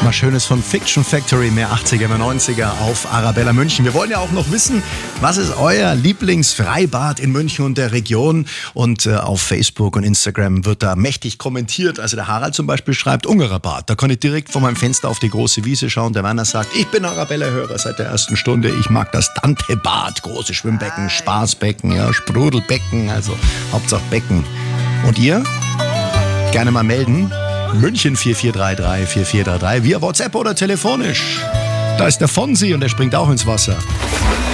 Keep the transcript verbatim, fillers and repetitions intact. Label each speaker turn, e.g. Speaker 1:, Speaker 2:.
Speaker 1: Mal Schönes von Fiction Factory, mehr achtziger, mehr neunziger auf Arabella München. Wir wollen ja auch noch wissen, was ist euer Lieblingsfreibad in München und der Region? Und äh, auf Facebook und Instagram wird da mächtig kommentiert. Also der Harald zum Beispiel schreibt Ungerer Bad. Da kann ich direkt von meinem Fenster auf die große Wiese schauen. Der Werner sagt, ich bin Arabella-Hörer seit der ersten Stunde. Ich mag das Dante-Bad, große Schwimmbecken, Spaßbecken, ja, Sprudelbecken, also Hauptsache Becken. Und ihr? Gerne mal melden. München vier vier drei drei vier vier drei drei via WhatsApp oder telefonisch. Da ist der Fonsi und der springt auch ins Wasser.